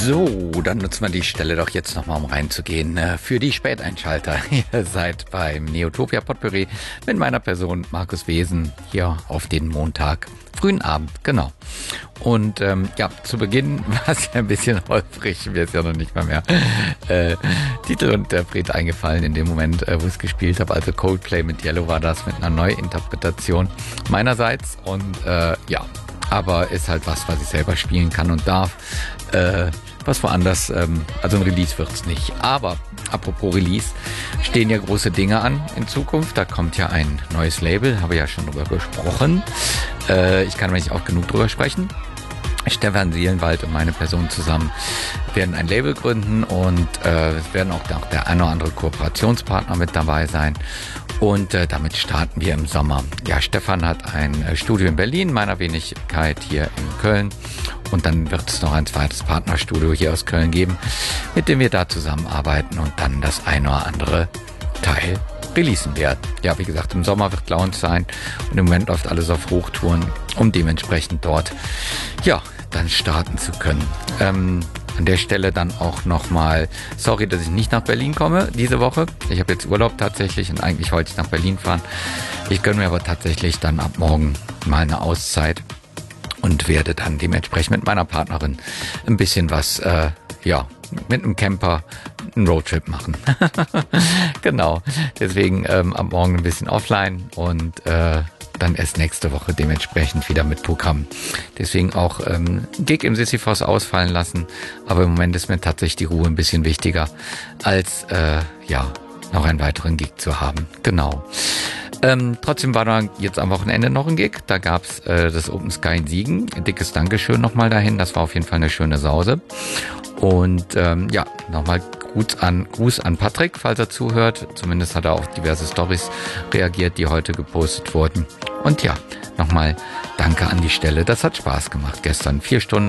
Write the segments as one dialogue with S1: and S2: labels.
S1: So, dann nutzen wir die Stelle doch jetzt nochmal, um reinzugehen. Für die Späteinschalter. Ihr seid beim Neotopia Potpourri mit meiner Person Markus Wesen hier auf den Montag. Frühen Abend, genau. Und zu Beginn war es ja ein bisschen holprig, mir ist ja noch nicht mal mehr Titel und Interpret eingefallen in dem Moment, wo ich es gespielt habe. Also Coldplay mit Yellow war das, mit einer Neuinterpretation meinerseits. Und aber ist halt was ich selber spielen kann und darf. Was woanders, also ein Release wird's nicht. Aber apropos Release, stehen ja große Dinge an in Zukunft. Da kommt ja ein neues Label, habe ja schon drüber gesprochen. Ich kann aber nicht auch genug drüber sprechen. Stefan Seelenwald und meine Person zusammen werden ein Label gründen und es werden auch der eine oder andere Kooperationspartner mit dabei sein. Und damit starten wir im Sommer. Ja, Stefan hat ein Studio in Berlin, meiner Wenigkeit hier in Köln. Und dann wird es noch ein zweites Partnerstudio hier aus Köln geben, mit dem wir da zusammenarbeiten und dann das eine oder andere Teil releasen werden. Ja, wie gesagt, im Sommer wird Launch sein und im Moment läuft alles auf Hochtouren, um dementsprechend dort, dann starten zu können. An der Stelle dann auch nochmal, sorry, dass ich nicht nach Berlin komme diese Woche. Ich habe jetzt Urlaub tatsächlich und eigentlich wollte ich nach Berlin fahren. Ich gönne mir aber tatsächlich dann ab morgen mal eine Auszeit und werde dann dementsprechend mit meiner Partnerin ein bisschen was, mit einem Camper einen Roadtrip machen. Genau, deswegen ab morgen ein bisschen offline und dann erst nächste Woche dementsprechend wieder mit Programm. Deswegen auch Gig im Sisyphos ausfallen lassen, aber im Moment ist mir tatsächlich die Ruhe ein bisschen wichtiger, als noch einen weiteren Gig zu haben. Genau. Trotzdem war da jetzt am Wochenende noch ein Gig. Da gab's das Open Sky in Siegen. Ein dickes Dankeschön nochmal dahin. Das war auf jeden Fall eine schöne Sause. Und nochmal Gruß an Patrick, falls er zuhört. Zumindest hat er auf diverse Stories reagiert, die heute gepostet wurden. Und nochmal danke an die Stelle. Das hat Spaß gemacht. Vorgestern 4 Stunden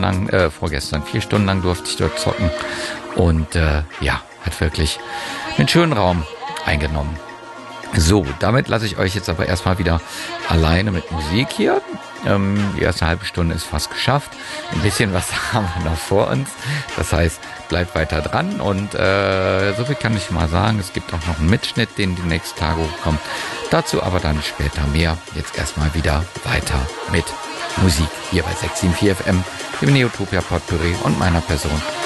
S1: lang durfte ich dort zocken. Und hat wirklich einen schönen Raum eingenommen. So, damit lasse ich euch jetzt aber erstmal wieder alleine mit Musik hier. Die erste halbe Stunde ist fast geschafft. Ein bisschen was haben wir noch vor uns. Das heißt, bleibt weiter dran und so viel kann ich mal sagen. Es gibt auch noch einen Mitschnitt, den die nächsten Tage kommt. Dazu aber dann später mehr. Jetzt erstmal wieder weiter mit Musik hier bei 674 FM, dem Neotopia Potpourri und meiner Person